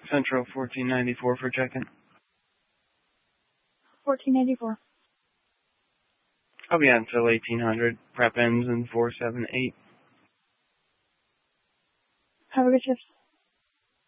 Central 1494 for check-in. 1484. I'll be on until 1800. Prep ends in 478. Have a good shift.